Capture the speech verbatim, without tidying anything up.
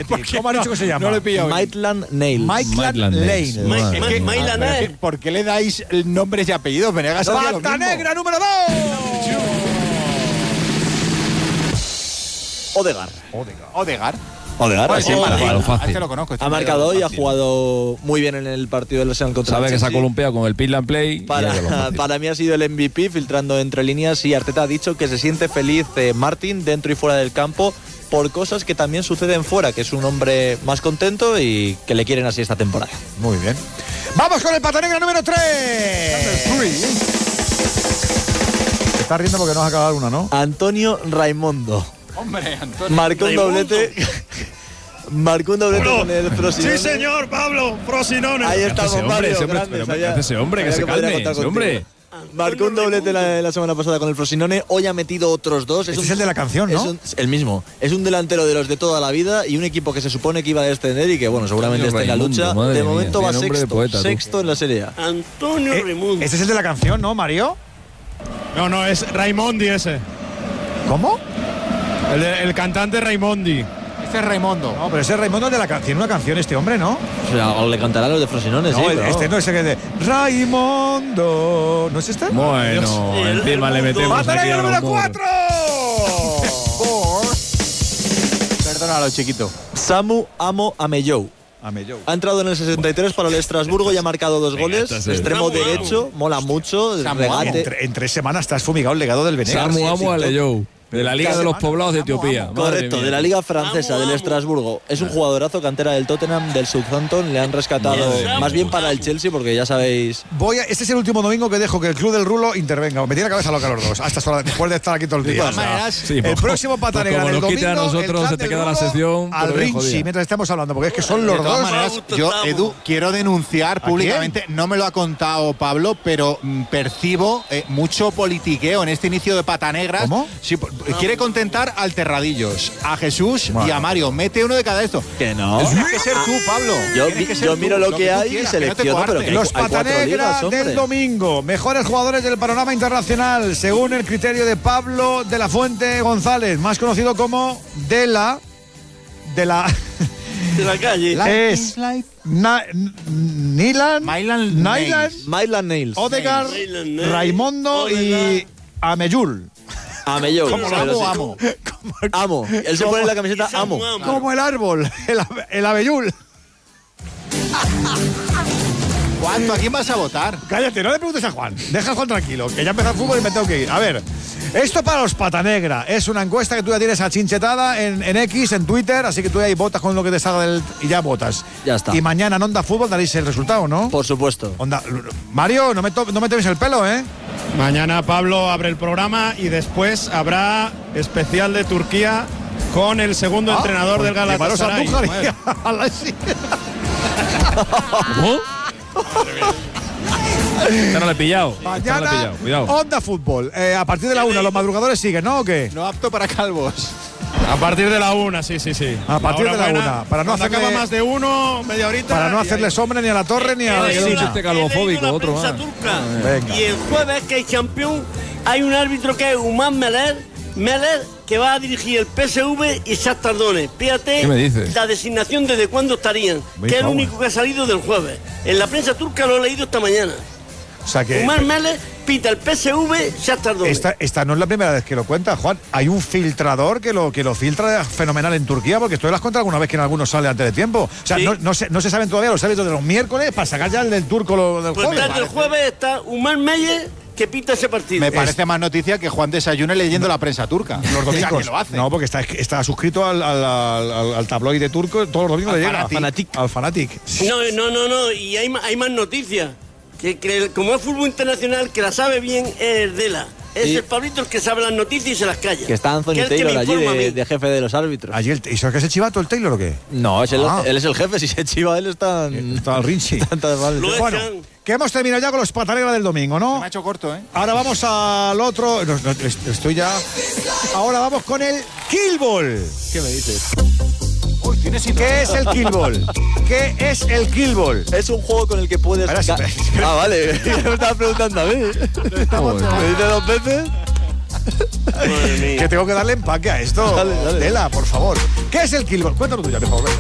¿Cómo ha dicho que se llama? No le he pillado. Maitland Niles. Maitland Niles. Maitland Niles. ¿Por qué le dais nombres y apellidos? Venegas hacía lo ¡Pata mismo. negra número dos! Odegaard. Odegaard. Odegaard, Pues sí, sí, para- Odegaard. lo fácil. A este lo conozco. este ha me marcado y ha fácil. jugado muy bien en el partido del Arsenal contra Sabe el que se ha Chelsea. columpiado con el Pill and Play. y Para, es de lo fácil. para mí ha sido el M V P, filtrando entre líneas, y Arteta ha dicho que se siente feliz eh, Martin dentro y fuera del campo por cosas que también suceden fuera, que es un hombre más contento y que le quieren así esta temporada. Muy bien. Vamos con el pata negra número tres. Te estás riendo porque no has acabado una, ¿no? Antonio Raimondo. Hombre, Antonio. Marcó un Raimundo. doblete. Marcó un doblete con el Frosinone. Sí, señor, Pablo, Frosinone. Ahí ¿Qué hace estamos, ese hombre? Mario. Ese hombre, Grandes, pero, ¿qué sabía- hace ese hombre? Que sabía se podría calme, contar ese contigo. hombre. Marcó un doblete la, la semana pasada con el Frosinone. Hoy ha metido otros dos. Este es el de la canción, ¿no? Es un- el mismo. Es un delantero de los de toda la vida y un equipo que se supone que iba a descender y que, bueno, seguramente está en la Raimundo, lucha. madre De mía, momento va tiene nombre de sexto. poeta, tú. Sexto en la Serie A. Antonio Eh, Raimundo. este es el de la canción, ¿no, Mario? No, no, es Raimondi ese. ¿Cómo? El, de- el cantante Raimondi. Este es Raimondo. No, pero ese es Raimundo de la canción. Una canción este hombre, ¿no? O sea, o le cantará a los de Frosinone, No, sí. el- pero este no es el que es de Raimundo. ¿No es este? Bueno, El encima le Raimundo. metemos ¡Pata aquí negra a número los cuatro! Perdónalo, chiquito. Samu Amo Amellou. Amellou. Ha entrado en el sesenta y tres para el Estrasburgo y ha marcado dos goles. esta es el- Extremo Samu Amo. derecho, mola mucho. Samu Regate. En, tre- en tres semanas estás fumigado el legado del Venegas. Samu Amo sí, Aleyou, de la Liga de los Poblados de Etiopía. Madre Correcto, mía. de la Liga Francesa, Amo, del amo. Estrasburgo. Es un jugadorazo, cantera del Tottenham, del Southampton. Le han rescatado Bien. más bien para el Chelsea, porque ya sabéis. Voy a, este es el último domingo que dejo que el Club del Rulo intervenga. Me tiene la cabeza loca los dos. Hasta sola, después de estar aquí todo el día. todas maneras, Sí, el pues, próximo pata pues negra como del nos domingo. quiten a nosotros, el clan se te del queda la Rulo sección, al pero bien Rinchi, jodida. mientras estamos hablando, porque es que son los De todas dos. maneras, yo, Edu, quiero denunciar públicamente, no me lo ha contado Pablo, pero mm, percibo eh, mucho politiqueo en este inicio de Pata Negras. ¿Cómo? Sí, po- quiere contentar al Terradillos, a Jesús y Bueno. a Mario. Mete uno de cada esto. Que no. Tienes que ser tú, Pablo. Yo, Tienes que ser yo tú, miro lo, que, tú hay y quieras, que no te selecciono, pero coarten. que hay, Los hay pata cuatro negra ligas, hombre. del domingo. Mejores jugadores del panorama internacional, según el criterio de Pablo de la Fuente González, más conocido como de la. De la. De la calle. es. Na- N- Nilan. Maitland Nyland, Niles. Maitland Nails. Odegaard, Maitland Niles, Raimundo y Odegaard. Amellul. Amellou. Como lo pero amo, sí. amo. Amo. Él se pone en la camiseta Samu Amo. Amo. Como el árbol, el, ave- el abellul. ¿Cuánto? ¿A quién vas a votar? Cállate, no le preguntes a Juan. Deja a Juan tranquilo, que ya empezó el fútbol y me tengo que ir. A ver, esto para los pata negra es una encuesta que tú ya tienes achinchetada en, en X, en Twitter, así que tú ahí votas con lo que te salga del, y ya votas. Ya está. Y mañana en Onda Fútbol daréis el resultado, ¿no? Por supuesto. Onda, Mario, no me, to- no me tomes el pelo, ¿eh? Mañana Pablo abre el programa y después habrá especial de Turquía con el segundo Ah, entrenador del pues, llevaros a Galatasaray. Andújar y Bueno. a la- sí. ¿Cómo? Esta no le he pillado. Esta no le he Mañana, pillado. Cuidado. Onda Fútbol. Eh, a partir de la una, los madrugadores siguen, ¿no? ¿O qué? No apto para calvos. A partir de la una, sí, sí, sí. A partir de la hora una, buena. para no Cuando hacerle- acaba más de uno, media horita. Para no y hacerle ahí. sombra ni a la torre ni a la He quedado un leído- Medina. chiste he calvofóbico, leído la otro prensa más. turca. Venga. Y el jueves, que hay campeón, hay un árbitro que es Umar Meler, Meler, que va a dirigir el P S V y Shakhtar Donetsk. Fíjate ¿Qué me dices? la designación desde cuándo estarían, Me que es el cago en- único que ha salido del jueves. En la prensa turca lo he leído esta mañana. O sea que. Umar Meler pita el P S V, Shakhtar Donetsk. Esta, esta no es la primera vez que lo cuenta, Juan. Hay un filtrador que lo, que lo filtra fenomenal en Turquía, porque esto lo has contado alguna vez que en algunos sale antes de tiempo. O sea, Sí. no, no, se, no se saben todavía los hábitos de los miércoles para sacar ya el del turco lo, del Pues jueves. desde el jueves está Umar Meyer, que pita ese partido. Me parece más noticia que Juan desayune leyendo la prensa turca. Los domingos. O sea, que lo hace. No, porque está, está suscrito al, al, al, al tabloide turco, todos los domingos Al le llega. Fanatic. Al Fanatic. No, no, no, no, y hay, ma- hay más noticias. Que, que como es fútbol internacional, que la sabe bien es Erdela. Es Sí. el Pablito el que sabe las noticias y se las calla. Que está Anthony Que es el que Taylor me allí informa a de, mí. de jefe de los árbitros. Allí el, ¿Y sabes que es el chivato, el Taylor o qué? No, es el- Ah. él es el jefe. Si se chiva él, está. Está al Rinchi. Tanta mal. Lo Bueno, echan. que hemos terminado ya con los pataneras del domingo, ¿no? Me ha hecho corto, ¿eh? Ahora vamos al otro. no, no, est- estoy ya. Ahora vamos con el Kill Ball. ¿Qué me dices? Uy, tienes ¿Qué es el Kill Ball? ¿Qué es el Kill Ball? Es un juego con el que puedes. Espera, ca- espera, espera. Ah, vale. Me estabas preguntando a mí. ¿Me dices dos veces? Madre mía. Que tengo que darle empaque a esto. Dale, dale. Tela, por favor. ¿Qué es el Kill Ball? Cuéntalo tú ya, por favor. venga.